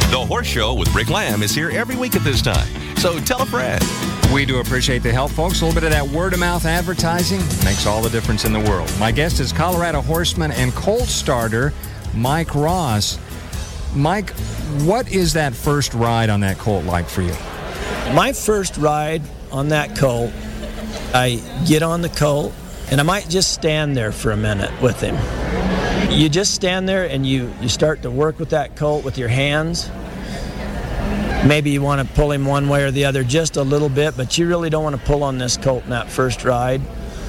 The Horse Show with Rick Lamb is here every week at this time. So tell a friend. We do appreciate the help, folks. A little bit of that word-of-mouth advertising makes all the difference in the world. My guest is Colorado horseman and colt starter Mike Ross. Mike, what is that first ride on that colt like for you? My first ride on that colt, I get on the colt, and I might just stand there for a minute with him. You just stand there and you start to work with that colt with your hands. Maybe you want to pull him one way or the other just a little bit, but you really don't want to pull on this colt in that first ride.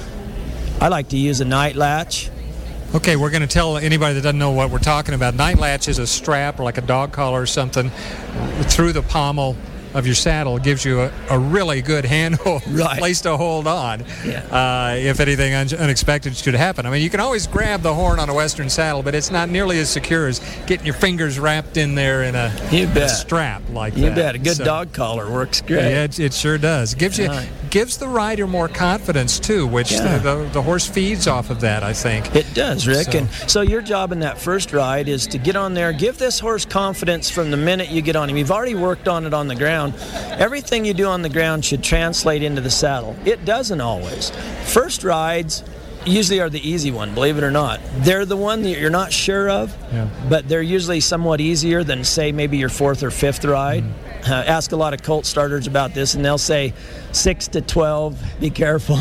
I like to use a night latch. Okay, we're going to tell anybody that doesn't know what we're talking about. Night latch is a strap or like a dog collar or something through the pommel of your saddle. It gives you a really good handhold, place to hold on if anything unexpected should happen. I mean, you can always grab the horn on a Western saddle, but it's not nearly as secure as getting your fingers wrapped in there in a strap like that. You bet. A good dog collar works great. Yeah, it sure does. Gives the rider more confidence, too, which the horse feeds off of that, I think. It does, Rick. So your job in that first ride is to get on there, give this horse confidence from the minute you get on him. You've already worked on it on the ground. Everything you do on the ground should translate into the saddle. It doesn't always. First rides usually are the easy one, believe it or not. They're the one that you're not sure of, but they're usually somewhat easier than, say, maybe your fourth or fifth ride. Ask a lot of colt starters about this, and they'll say 6 to 12, be careful.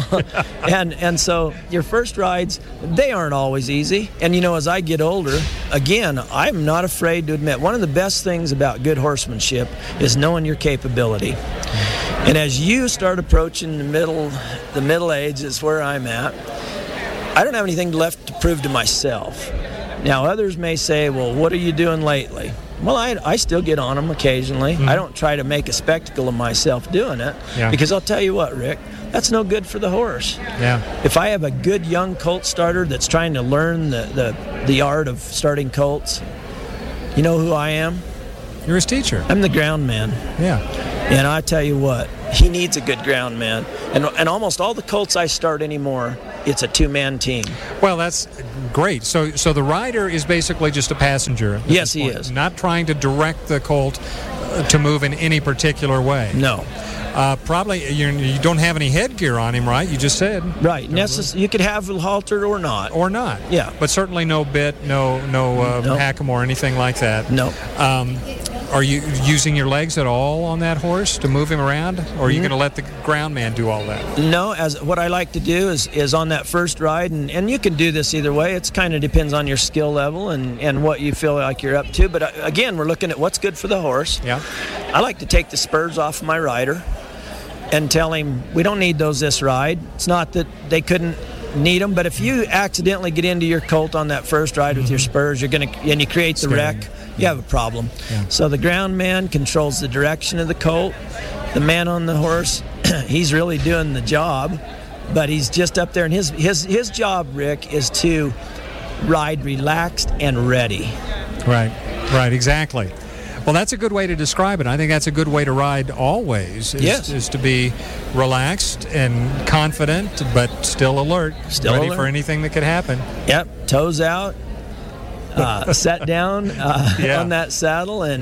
and so your first rides, they aren't always easy. And, as I get older, again, I'm not afraid to admit, one of the best things about good horsemanship is knowing your capability. And as you start approaching the middle age is where I'm at, I don't have anything left to prove to myself. Now, others may say, well, what are you doing lately? Well, I still get on them occasionally. I don't try to make a spectacle of myself doing it because I'll tell you what, Rick, that's no good for the horse. Yeah. If I have a good young colt starter that's trying to learn the art of starting colts, you know who I am? You're his teacher. I'm the ground man. Yeah. And I tell you what, he needs a good ground man. And almost all the colts I start anymore, it's a two-man team. Well, that's great. So the rider is basically just a passenger. Yes, he is. Not trying to direct the colt to move in any particular way. No. Probably you don't have any headgear on him, right? You just said. Right. You could have a halter or not. Or not. Yeah. But certainly no bit, no hack'em or anything like that. No. Are you using your legs at all on that horse to move him around? Or are you going to let the ground man do all that? No, what I like to do is on that first ride, and you can do this either way. It kind of depends on your skill level and what you feel like you're up to. But again, we're looking at what's good for the horse. Yeah. I like to take the spurs off my rider and tell him, we don't need those this ride. It's not that they couldn't need them, but if you accidentally get into your colt on that first ride with your spurs, and you create the wreck, you have a problem. Yeah. So the ground man controls the direction of the colt. The man on the horse, he's really doing the job, but he's just up there, and his job, Rick, is to ride relaxed and ready. Right, exactly. Well, that's a good way to describe it. I think that's a good way to ride always, is to be relaxed and confident, but still alert, ready for anything that could happen. Yep, toes out, set down on that saddle, and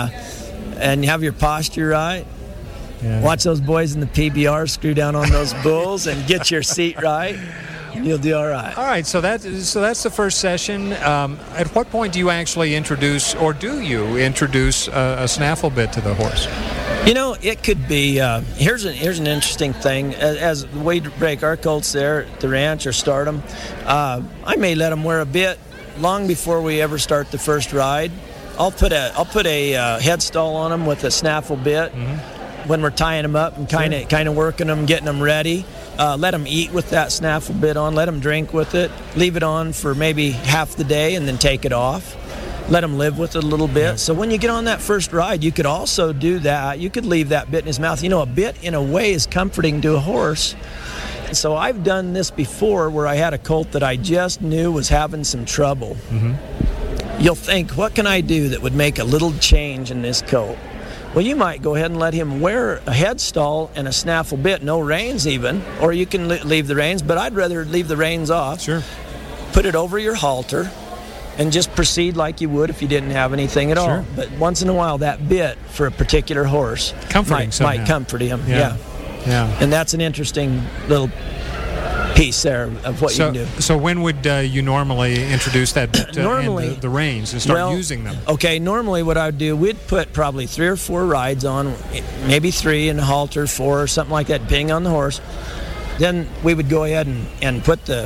have your posture right. Yeah. Watch those boys in the PBR screw down on those bulls and get your seat right. You'll do all right. All right, so that's the first session. At what point do you actually introduce, or do you introduce a snaffle bit to the horse? It could be. Here's an interesting thing. As we break our colts there at the ranch or start them, I may let them wear a bit long before we ever start the first ride. I'll put a head stall on them with a snaffle bit when we're tying them up and kind of working them, getting them ready. Let them eat with that snaffle bit on. Let them drink with it. Leave it on for maybe half the day and then take it off. Let him live with it a little bit. Yeah. So when you get on that first ride, you could also do that. You could leave that bit in his mouth. A bit in a way is comforting to a horse. So I've done this before where I had a colt that I just knew was having some trouble. You'll think, what can I do that would make a little change in this colt? Well, you might go ahead and let him wear a head stall and a snaffle bit, no reins even, or you can leave the reins, but I'd rather leave the reins off. Sure. Put it over your halter, and just proceed like you would if you didn't have anything at all. But once in a while, that bit for a particular horse might comfort him. Yeah. And that's an interesting little piece there of what you can do. So when would you normally introduce that normally the reins and start using them? Okay, normally what I would do, we'd put probably 3 or 4 rides on, maybe 3 and a halter 4 or something like that, depending on the horse. Then we would go ahead and put the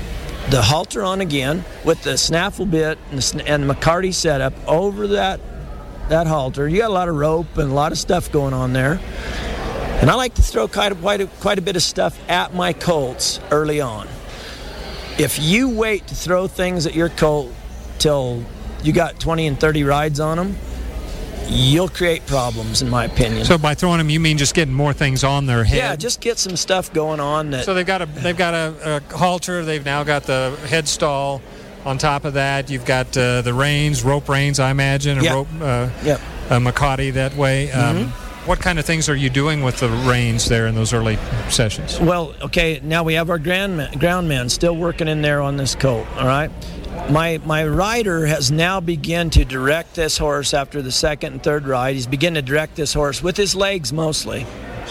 halter on again with the snaffle bit and the McCarty setup over that halter. You got a lot of rope and a lot of stuff going on there. And I like to throw quite a bit of stuff at my colts early on. If you wait to throw things at your colt till you got 20 and 30 rides on them, you'll create problems, in my opinion. So by throwing them, you mean just getting more things on their head? Yeah, just get some stuff going on. So they've got a halter. They've now got the head stall. On top of that, you've got the reins, rope reins, I imagine, a McCarty that way. What kind of things are you doing with the reins there in those early sessions? Well, okay, now we have our ground man still working in there on this colt, all right? My rider has now begun to direct this horse after the second and third ride. He's begun to direct this horse with his legs mostly.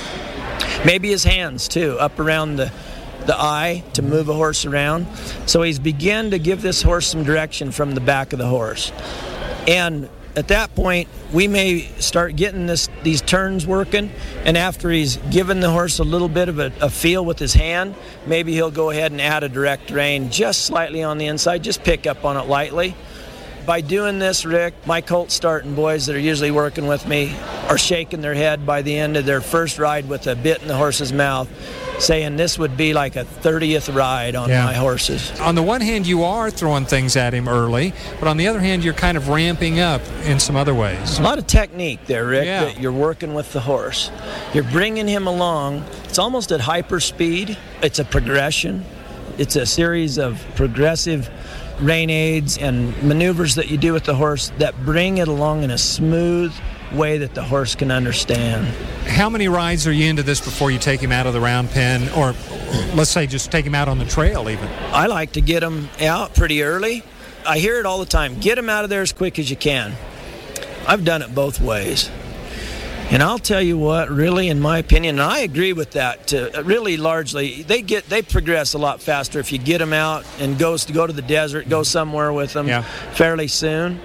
Maybe his hands, too, up around the eye to move a horse around. So he's begun to give this horse some direction from the back of the horse. And at that point, we may start getting these turns working, and after he's given the horse a little bit of a feel with his hand, maybe he'll go ahead and add a direct rein just slightly on the inside, just pick up on it lightly. By doing this, Rick, my colt starting boys that are usually working with me are shaking their head by the end of their first ride with a bit in the horse's mouth, saying this would be like a 30th ride on my horses. On the one hand, you are throwing things at him early, but on the other hand, you're kind of ramping up in some other ways. A lot of technique there, Rick, that you're working with the horse. You're bringing him along. It's almost at hyper speed. It's a progression. It's a series of progressive rein aids and maneuvers that you do with the horse that bring it along in a smooth way that the horse can understand. How many rides are you into this before you take him out of the round pen, or let's say just take him out on the trail even? I like to get him out pretty early. I hear it all the time. Get him out of there as quick as you can. I've done it both ways. And I'll tell you what, really, in my opinion, and I agree with that, really largely, they progress a lot faster if you get them out and go to the desert, go somewhere with them fairly soon.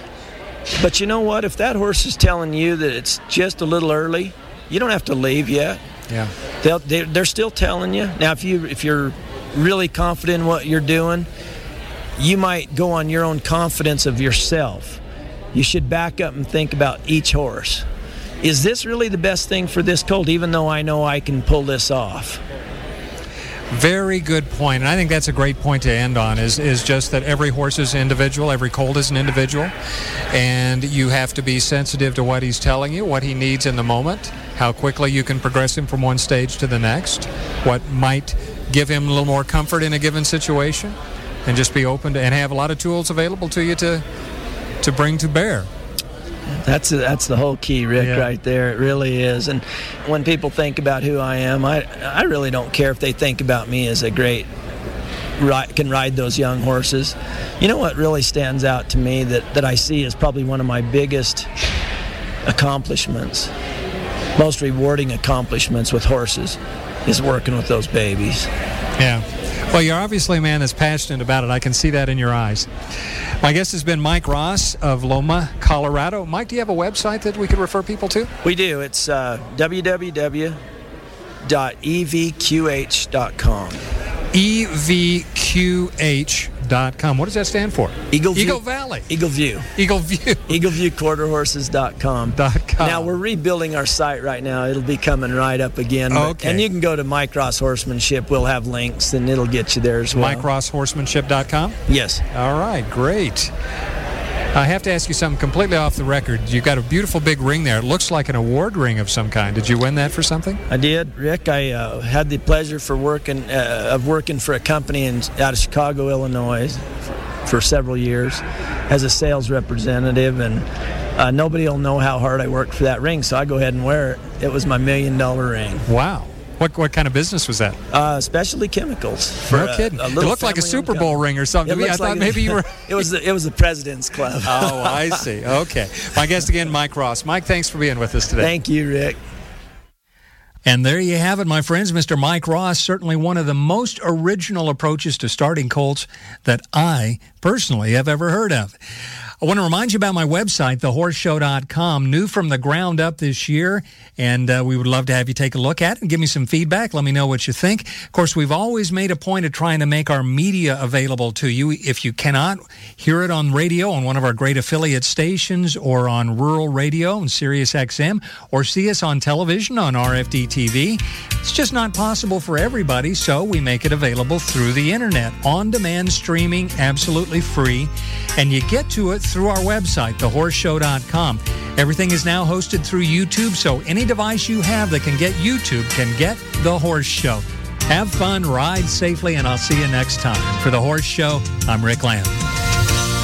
But you know what? If that horse is telling you that it's just a little early, you don't have to leave yet. Yeah, they're still telling you. Now, if you're really confident in what you're doing, you might go on your own confidence of yourself. You should back up and think about each horse. Is this really the best thing for this colt, even though I know I can pull this off? Very good point, and I think that's a great point to end on, is just that every horse is individual, every colt is an individual, and you have to be sensitive to what he's telling you, what he needs in the moment, how quickly you can progress him from one stage to the next, what might give him a little more comfort in a given situation, and just be open to, and have a lot of tools available to you to bring to bear. That's the whole key, Rick, right there. It really is. And when people think about who I am, I really don't care if they think about me as a great can ride those young horses. You know what really stands out to me that I see as probably one of my biggest accomplishments, most rewarding accomplishments with horses, is working with those babies. Yeah. Well, you're obviously a man that's passionate about it. I can see that in your eyes. My guest has been Mike Ross of Loma, Colorado. Mike, do you have a website that we could refer people to? We do. It's www.evqh.com. evqh.com. What does that stand for? Eagle Valley. Eagle View. EagleViewQuarterHorses.com. Now, we're rebuilding our site right now. It'll be coming right up again. Okay. And you can go to Mike Ross Horsemanship. We'll have links, and it'll get you there as well. MikeRossHorsemanship.com? Yes. All right, great. I have to ask you something completely off the record. You've got a beautiful big ring there. It looks like an award ring of some kind. Did you win that for something? I did, Rick. I had the pleasure of working for a company out of Chicago, Illinois, for several years as a sales representative, and nobody will know how hard I worked for that ring, so I go ahead and wear it. It was my $1 million ring. Wow. What kind of business was that? Specialty chemicals. No kidding. It looked like a Super Bowl ring or something to me. I thought maybe you were... It was the President's Club. Oh, I see. Okay. My guest again, Mike Ross. Mike, thanks for being with us today. Thank you, Rick. And there you have it, my friends. Mr. Mike Ross, certainly one of the most original approaches to starting colts that I personally have ever heard of. I want to remind you about my website, thehorseshow.com, new from the ground up this year, and we would love to have you take a look at it and give me some feedback. Let me know what you think. Of course, we've always made a point of trying to make our media available to you. If you cannot hear it on radio on one of our great affiliate stations or on rural radio on Sirius XM or see us on television on RFD TV, it's just not possible for everybody, so we make it available through the internet, on-demand streaming, absolutely free, and you get to it through our website, thehorseshow.com. Everything is now hosted through YouTube, so any device you have that can get YouTube can get The Horse Show. Have fun, ride safely, and I'll see you next time. For The Horse Show, I'm Rick Lamb.